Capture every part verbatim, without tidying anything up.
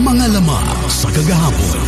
Mga lamang sa kagahapon.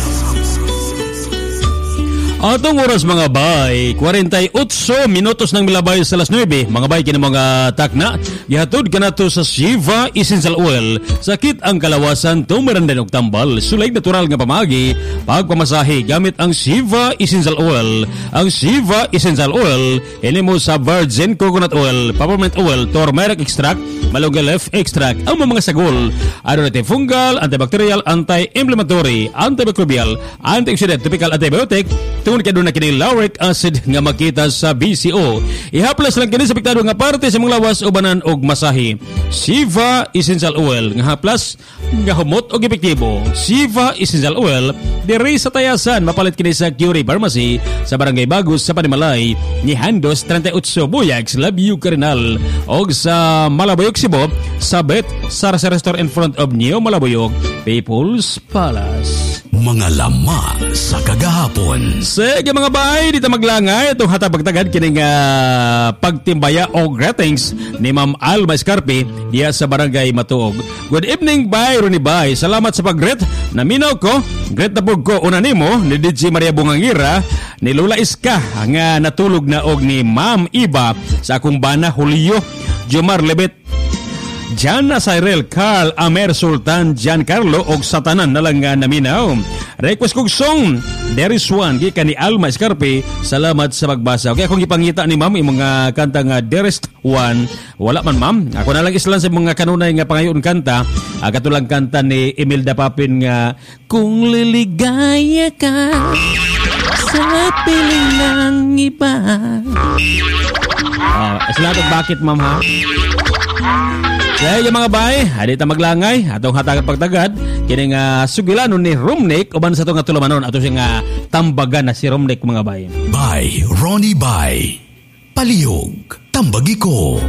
Atong oras mga bay, forty-eight minutos nang milabay sa alas nine. Mga bay, kini mga takna, gihatod ka na to sa Shiva Essential Oil. Sakit ang kalawasan, tumirandan og tambal, sulay natural nga pamagi, pagpamasahe gamit ang Shiva Essential Oil. Ang Shiva Essential Oil, ini mo sa virgin coconut oil, peppermint oil, turmeric extract, malunggay leaf extract, ang mga sagol, antifungal, antibacterial, anti-inflammatory, antimicrobial, antioxidant, topical antibiotic, tungod ka doon na kini lauric acid nga makita sa B C O. Ihaplas lang kini sa apektado nga parte sa mga lawas, ubanan og masahi. Shiva Essential Oil nga haplas nga humot og epektibo. Shiva Essential Oil diri sa Tayasan, mapalit kini sa Curie Pharmacy sa Barangay Bagos sa Panimalay ni Handos thirty-eight Buyags, Labiu Carinal, og sa Malabuyog Cebu sa Bet sa restaurant in front of Neo Malabuyog People's Palace. Mga lama sa kagahapon. Sige mga bay, dito maglangay itong hatapagtagad kining uh, pagtimbaya o ratings ni Ma'am Alma Escarpe diya sa Barangay Matuog. Good evening bay, Ronnie Bay. Salamat sa pag-greet. Naminaw ko, greet na po ko una nimo ni D J Maria Bungangira, ni Lola Iska nga natulog na og ni Ma'am Iba sa akong bana Julio Jomar Lebet, Jana Cyril, Carl Amer Sultan, Giancarlo og Satanan na lang nga naminaw. Request kong song, There is One, gika ni Alma Escarpe. Salamat sa pagbasa. Okay, akong ipangita ni ma'am yung mga kanta nga There is One. Wala man ma'am. Ako na lang islan sa mga kanunay nga pangayon kanta. Uh, katulang kanta ni Imelda Papin nga Kung liligaya ka sa piling ng iba. Uh, Salamat bakit ma'am ha? Kaya yung mga bay, hadita maglangay atong hatagan pagtagad kini nga sugilanon ni Romnick uban sa itong atulamanon ato siya nga tambagan na si Romnick mga bay. Bay, Ronnie Bay. Palihog, tambagi ko.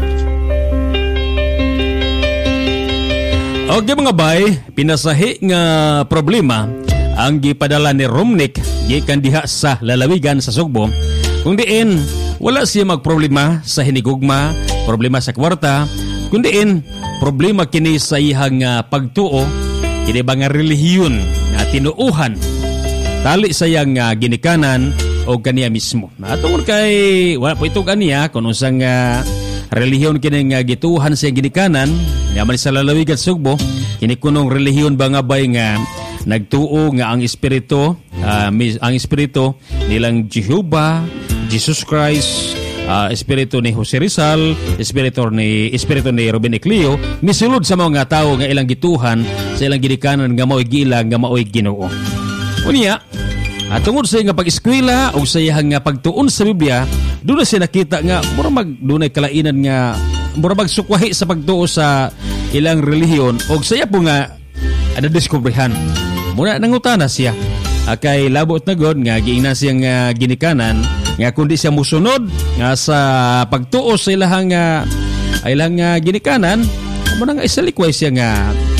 Okay mga bay, pinasahi nga problema ang gipadala ni Romnick gikan diha sa lalawigan sa Sugbo. Kung diin, wala siya magproblema sa hinigugma, problema sa kwarta, kundiin problema kini sa iyang uh, pagtuo, kini ba nga relihiyon na tinuuhan tali sa iyang uh, ginikanan o kaniya mismo. Atungod kay wala po ito kaniya kung usang uh, relihiyon kini nga gituuhan sa iyang ginikanan naman sa lalawigan Sugbo, kini kunong relihiyon ba nga bay nga nagtuo nga ang espiritu uh, ang espiritu nilang Jehovah, Jesus Christ, Uh, espiritu ni Jose Rizal, espiritu ni espiritu ni Ruben Eclio, misulod sa mga tao nga ilang gituhan sa ilang ginikanan nga mao'y gilang nga mao'y Ginoo. Unya, at tungod sa nga pag-eskwela o sa iyang nga pagtuon sa Biblia, doon na siya nakita nga mura mag dunay kalainan nga mura magsukwahi sa pagtuo sa ilang relihiyon o sa iya po nga ana diskubrihan. Muna nangutana siya kay labot na god nga giingnan siyang uh, ginikanan nga kundi siya musunod nga sa pagtuo sa ilang nga uh, ilang uh, ginikanan, mo nga isalikway siya nga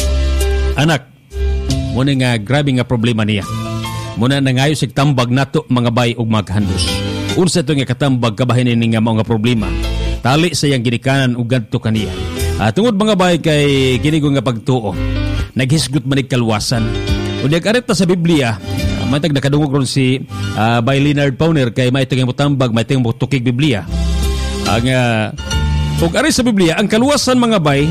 anak mo nga grabe nga problema niya. Muna nangayo sig tambag nato mga bay ug maghandos. Unsa to nga katambag kabahin ni nga mga problema tali sa iyang ginikanan ug gadto kaniya. Uh, tungod mga bay kay kini nga pagtuo naghisgot manig kalwasan. Ug nag-areta sa Biblia, matag nakadungog ron si uh, by Leonard Pauner kay may tingay mo tambag, may tingay mo tukig Biblia. Ang uh, kung ari sa Biblia, ang kaluwasan mga bay,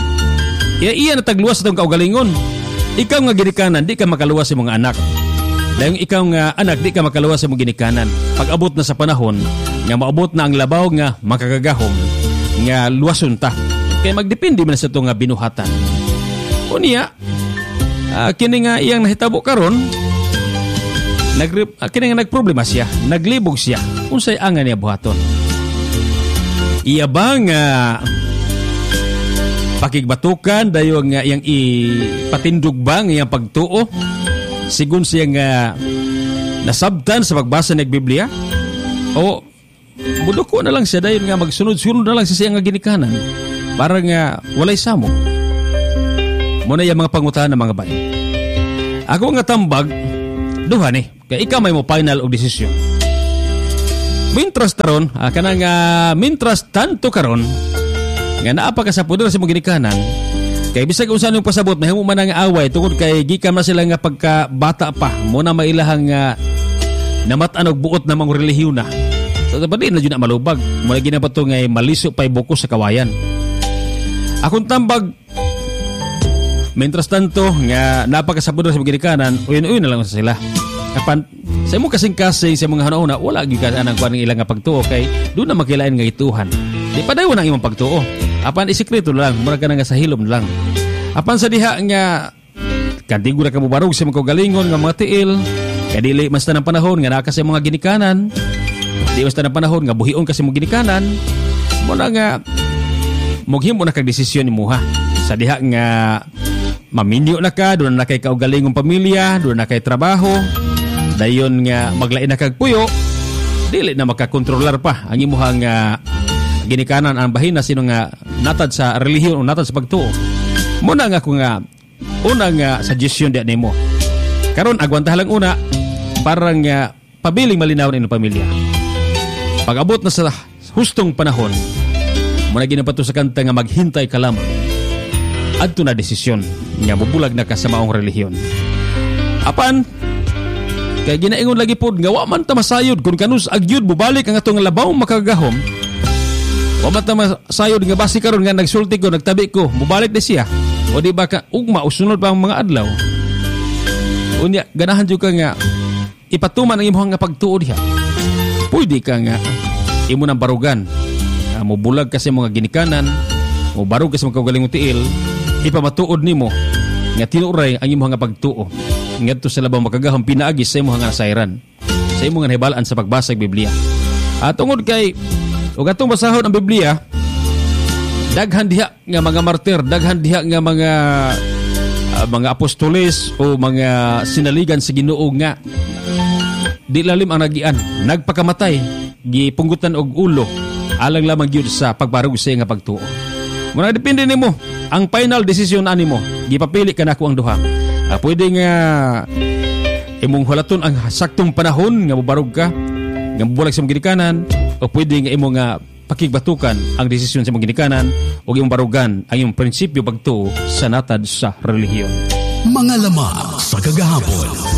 iya iya na tagluwas itong kaugalingon. Ikaw nga ginikanan, di ka makaluwas sa mga anak. Dahil ikaw nga anak, di ka makaluwas sa mga ginikanan. Pag abot na sa panahon, nga maabot na ang labaw nga makakagahom, nga luwason ta. Kaya magdepende man sa ito nga binuhatan. Unya, uh, kini nga iyang nahitabo karon, nag uh, kini nga nagproblema siya, naglibog siya. Unsay angan niya buhaton? Iya ba nga pakigbatukan dayo nga iyang ipatindog ba nga iyang pagtuo sigun siya nga nasabtan sa pagbasa ng Biblia? O buduko na lang siya dayon nga magsunod-sunod na lang siya nga ginikanan para nga walay samo. Muna yung mga pangutan ng mga bayan. Ako nga tambag, duha ni, kaya ikaw may mo final o desisyon. Mintras taron, ah, ka nga mintras tanto karon, nga naapa ka sa poder sa mga ginikanan, Kay bisag kung saan yung pasabot, mahimo man ang away tungod kay gikan na sila nga pagka bata pa mo na mailahang nga namatan og buot na mga relihiyon na. So dapat din na dyan na malubag. Mula gina pa ito ngay maliso pa'y buko sa kawayan. Akong tambag, mientras tanto nga napakasabot sa ginikanan, uyon-uyon na lang sa sila. Kapan, sa mo kasing-kasing sa mga hanauna, wala gikan ang kuan ng ilang nga pagtuo kay doon na makilain nga ituhan. Di pa dayon ang imong pagtuo. Apan isikreto lang, mura ka na nga sa hilom lang. Apan sa diha nga kantigo na ka mubarog sa mga kagalingon nga mga tiil, kadili mas na ng panahon nga naka sa mga ginikanan, di mas na ng panahon nga buhion kasi mga ginikanan, muna nga mughimo na kag desisyon ni muha. Sa diha nga maminyo na ka, doon na kay kaugalingong pamilya, doon na kay trabaho, dayon nga maglain na kag puyo, dili na makakontrolar pa ang imuhang uh, ginikanan ang bahin na sino nga natad sa relihiyon o natad sa pagtuo. Muna nga ko nga unang uh, suggestion diyan nimo. Karon agwantah lang una parang uh, pabiling malinaw ng pamilya. Pag-abot na sa hustong panahon, muna ginapato sa kanta nga maghintay ka lamang. Adto na desisyon nga bubulag na ka sa maong relihiyon. Apan kay ginaingon lagi pod nga wa man ta masayod kun kanus agyud bubalik ang atong labaw makagahom. Wa man ta masayod nga basi karon nga nagsulti ko nagtabi ko mubalik na siya. O di ba ka ugma usunod pa ang mga adlaw. Unya ganahan jud ka nga ipatuman ang imong nga pagtuo diha. Pwede ka nga imo nang barugan. Uh, mubulag kasi mga ginikanan, mubarog kasi mga kaugalingong tiil, ipamatuod nimo nga tinuray ang imong nga pagtuo. Ngadto sa labaw makagahom pinaagi sa imong nga nasayran. Sa imong nga nahibalaan sa pagbasa sa Biblia. At tungod kay ug atong basahon ang Biblia, daghan diha nga mga martir, daghan diha nga mga uh, mga apostoles o mga sinaligan sa Ginoo nga di lalim ang nagian, nagpakamatay, gipunggutan og ulo alang lamang gyud sa pagbarog sa nga pagtuo. Muna depende nimo ang final decision ani mo. Gipapili ka nako ang duha. Uh, pwede nga imong hulaton ang saktong panahon nga mobarog ka, nga bulag sa ginikanan, o pwede nga imo nga pakigbatukan ang desisyon sa mga ginikanan o imong barugan ang imong prinsipyo pagtuo sa natad sa relihiyon. Mga lamang sa kagahapon.